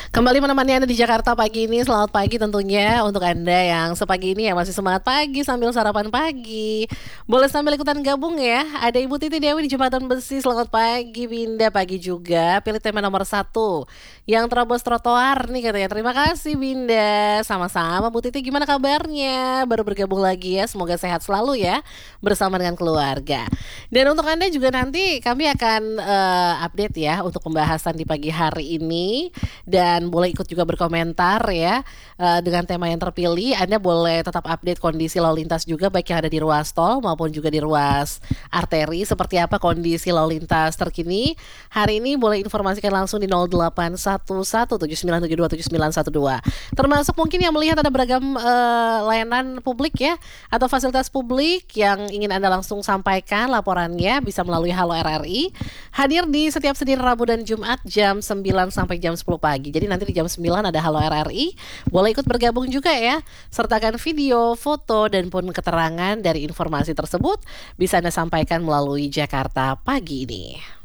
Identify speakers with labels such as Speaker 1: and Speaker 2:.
Speaker 1: Kembali menemani Anda di Jakarta pagi ini. Selamat pagi tentunya untuk Anda yang sepagi ini ya masih semangat pagi sambil sarapan pagi. Boleh sambil ikutan gabung ya. Ada Ibu Titi Dewi di Jembatan Besi. Selamat pagi Binda, pagi juga. Pilih tema nomor 1 yang terobos trotoar nih katanya. Terima kasih Binda. Sama-sama Bu Titi, gimana kabarnya? Baru bergabung lagi ya. Semoga sehat selalu ya bersama dengan keluarga. Dan untuk Anda juga nanti kami akan update ya untuk pembahasan di pagi hari ini. Dan boleh ikut juga berkomentar ya dengan tema yang terpilih. Anda boleh tetap update kondisi lalu lintas juga, baik yang ada di ruas tol maupun juga di ruas arteri. Seperti apa kondisi lalu lintas terkini hari ini, boleh informasikan langsung di 081179727912. Termasuk mungkin yang melihat ada beragam layanan publik ya, atau fasilitas publik yang ingin Anda langsung sampaikan laporannya, bisa melalui Halo RRI. Hadir di setiap Senin, Rabu, dan Jumat jam 9 sampai jam 10 pagi. Jadi nanti di jam 9 ada Halo RRI. Boleh ikut bergabung juga ya. Sertakan video, foto, dan pun keterangan dari informasi tersebut bisa Anda sampaikan melalui Jakarta pagi ini.